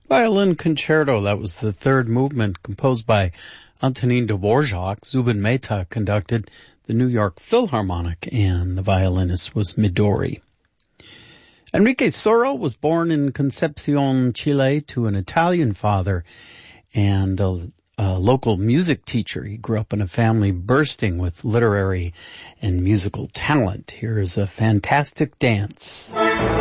Violin Concerto, that was the third movement, composed by Antonin Dvorak. Zubin Mehta conducted the New York Philharmonic, and the violinist was Midori. Enrique Soro was born in Concepcion, Chile, to an Italian father and a local music teacher. He grew up in a family bursting with literary and musical talent. Here is a fantastic dance.